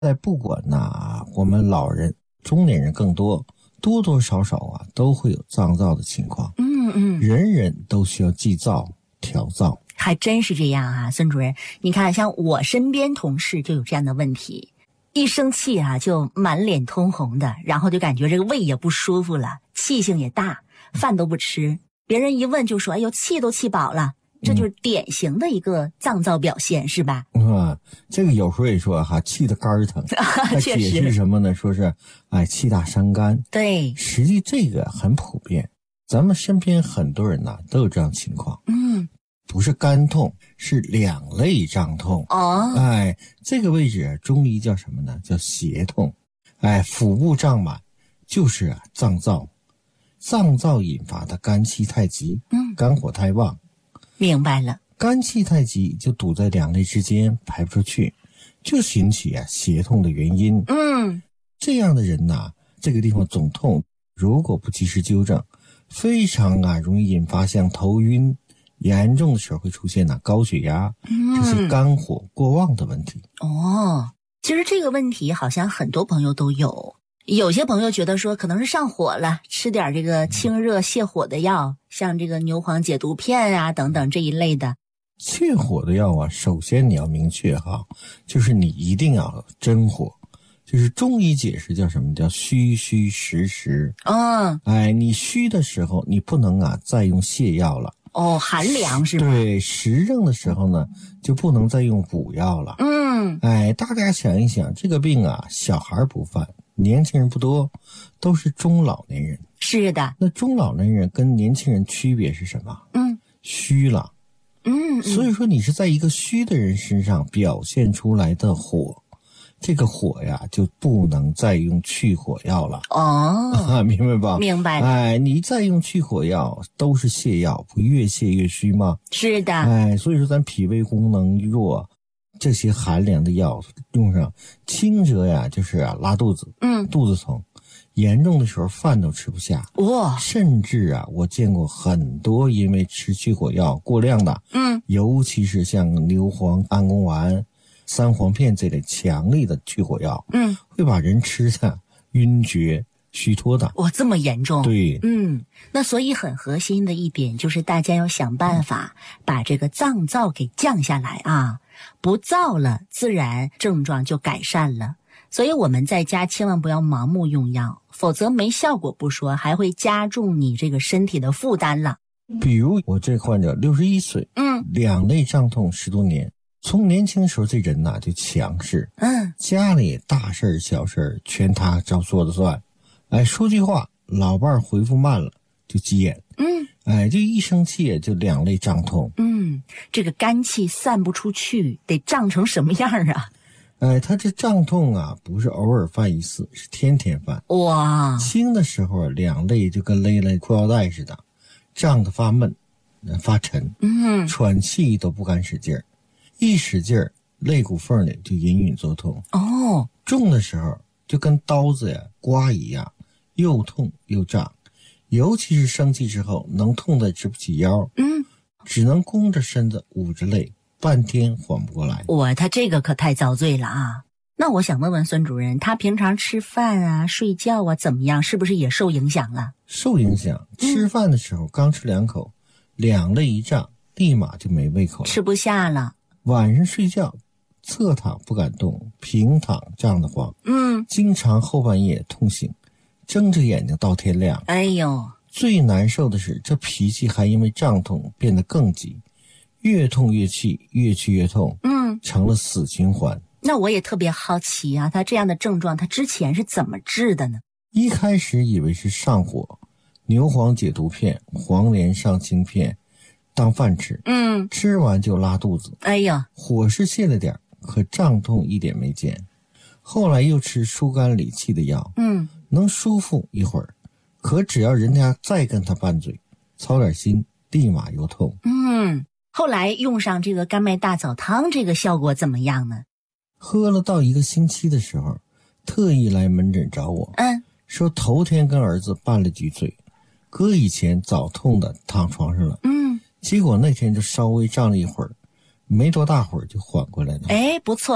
在不管我们老人、中年人更多，多多少少都会有脏燥的情况。人人都需要忌燥、调燥。 还真是这样啊，孙主任，你看像我身边同事就有这样的问题，一生气就满脸通红的，然后就感觉这个胃也不舒服了，气性也大，饭都不吃，别人一问就说哎呦，气都气饱了，这就是典型的一个脏燥表现，是吧？ 这个有时候也说气得肝疼，它解释什么呢？说是气大伤肝。对，实际这个很普遍，咱们身边很多人都有这样情况。不是肝痛，是两肋胀痛。这个位置中医叫什么呢？叫胁痛。腹部胀满就是脏燥，脏燥引发的肝气太急，肝火太旺。 明白了， 肝气太急就堵在两肋之间排不出去，就引起胁痛的原因。这样的人这个地方总痛，如果不及时纠正，非常容易引发像头晕，严重的时候会出现高血压，这是肝火过旺的问题。 其实这个问题好像很多朋友都有，有些朋友觉得说可能是上火了，吃点这个清热泻火的药，像这个牛黄解毒片等等这一类的。 泻火的药首先你要明确就是你一定要真火，就是中医解释叫什么？叫虚虚实实。你虚的时候你不能再用泻药了。寒凉是吧？对，实症的时候呢，就不能再用补药了。大家想一想，这个病小孩不犯，年轻人不多，都是中老年人。 是的。那中老年人跟年轻人区别是什么？虚了。所以说你是在一个虚的人身上表现出来的火，这个火就不能再用去火药了。明白吧？明白了。你再用去火药都是泻药，不越泻越虚吗？是的。所以说咱脾胃功能弱，这些寒凉的药用上，轻则就是拉肚子，肚子疼，严重的时候饭都吃不下。甚至我见过很多因为吃去火药过量的，尤其是像牛黄、安宫丸、三黄片这类强力的去火药，会把人吃的晕厥虚脱的。 这么严重？ 对。 那所以很核心的一点就是大家要想办法把这个脏燥给降下来不燥了，自然症状就改善了。所以我们在家千万不要盲目用药，否则没效果不说，还会加重你这个身体的负担了。 比如我这患者61岁，两肋胀痛10多年，从年轻时候这人就强势，家里大事小事全他照说的算。说句话，老伴回复慢了就急眼，就一生气就两肋胀痛。 这个肝气散不出去，得胀成什么样他这胀痛不是偶尔犯一次，是天天犯。轻的时候两肋就跟勒了裤腰带似的，胀得发闷发沉，喘气都不敢使劲儿，一使劲儿肋骨缝里就隐隐作痛。重的时候就跟刀子刮一样，又痛又胀，尤其是生气之后能痛得直不起腰，只能弓着身子捂着肋，半天缓不过来。 他这个可太遭罪了那我想问问孙主任，他平常吃饭睡觉怎么样，是不是也受影响了？ 受影响。吃饭的时候刚吃2口，两肋一胀，立马就没胃口了， 吃不下了。晚上睡觉侧躺不敢动，平躺胀得慌，经常后半夜痛醒，睁着眼睛到天亮。 哎呦， 最难受的是这脾气还因为胀痛变得更急，越痛越气，越气越痛，成了死循环。 那我也特别好奇他这样的症状他之前是怎么治的呢？ 一开始以为是上火，牛黄解毒片、黄连上清片当饭吃，吃完就拉肚子。哎呀，火是泄了点，可胀痛一点没减。后来又吃疏肝理气的药，能舒服一会儿，可只要人家再跟他拌嘴，操点心，立马又痛。 后来用上这个甘麦大枣汤，这个效果怎么样呢？ 喝了到1个星期的时候，特意来门诊找我，说头天跟儿子拌了几嘴，搁以前早痛的躺床上了，结果那天就稍微胀了一会儿，没多大会儿就缓过来了。 不错。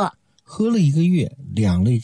喝了1个月，2类